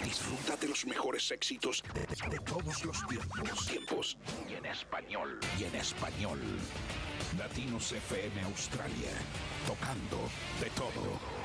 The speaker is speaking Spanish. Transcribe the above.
Disfruta de los mejores éxitos de todos los tiempos. Y en español. Latinos FM Australia. Tocando de todo.